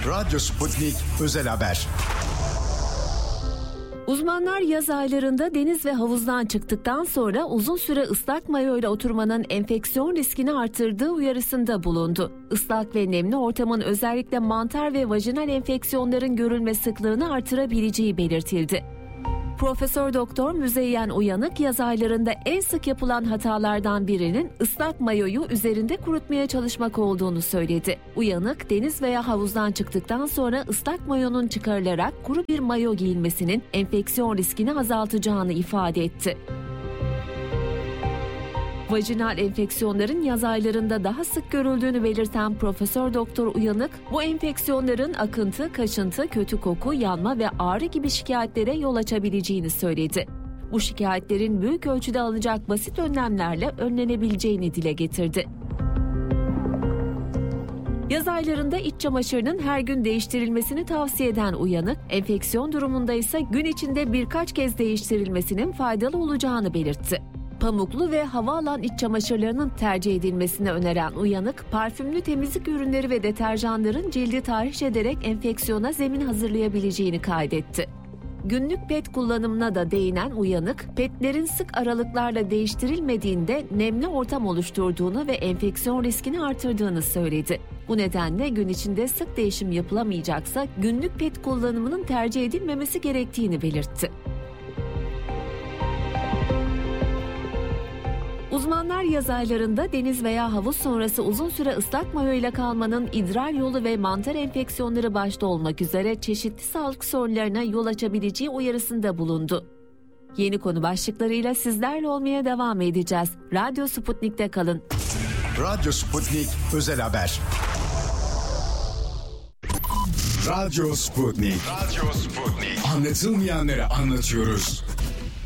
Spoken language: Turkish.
Radyo Sputnik Özel Haber. Uzmanlar yaz aylarında deniz ve havuzdan çıktıktan sonra uzun süre ıslak mayoyla oturmanın enfeksiyon riskini artırdığı uyarısında bulundu. Islak ve nemli ortamın özellikle mantar ve vajinal enfeksiyonların görülme sıklığını artırabileceği belirtildi. Profesör Doktor Müzeyyen Uyanık yaz aylarında en sık yapılan hatalardan birinin ıslak mayoyu üzerinde kurutmaya çalışmak olduğunu söyledi. Uyanık, deniz veya havuzdan çıktıktan sonra ıslak mayonun çıkarılarak kuru bir mayo giyilmesinin enfeksiyon riskini azaltacağını ifade etti. Vajinal enfeksiyonların yaz aylarında daha sık görüldüğünü belirten Profesör Doktor Uyanık, bu enfeksiyonların akıntı, kaşıntı, kötü koku, yanma ve ağrı gibi şikayetlere yol açabileceğini söyledi. Bu şikayetlerin büyük ölçüde alınacak basit önlemlerle önlenebileceğini dile getirdi. Yaz aylarında iç çamaşırının her gün değiştirilmesini tavsiye eden Uyanık, enfeksiyon durumunda ise gün içinde birkaç kez değiştirilmesinin faydalı olacağını belirtti. Pamuklu ve hava alan iç çamaşırlarının tercih edilmesini öneren Uyanık, parfümlü temizlik ürünleri ve deterjanların cildi tahriş ederek enfeksiyona zemin hazırlayabileceğini kaydetti. Günlük pet kullanımına da değinen Uyanık, petlerin sık aralıklarla değiştirilmediğinde nemli ortam oluşturduğunu ve enfeksiyon riskini artırdığını söyledi. Bu nedenle gün içinde sık değişim yapılamayacaksa günlük pet kullanımının tercih edilmemesi gerektiğini belirtti. Uzmanlar yaz aylarında deniz veya havuz sonrası uzun süre ıslak mayo ile kalmanın idrar yolu ve mantar enfeksiyonları başta olmak üzere çeşitli sağlık sorunlarına yol açabileceği uyarısında bulundu. Yeni konu başlıklarıyla sizlerle olmaya devam edeceğiz. Radyo Sputnik'te kalın. Radyo Sputnik Özel Haber. Radyo Sputnik. Anlatılmayanları anlatıyoruz.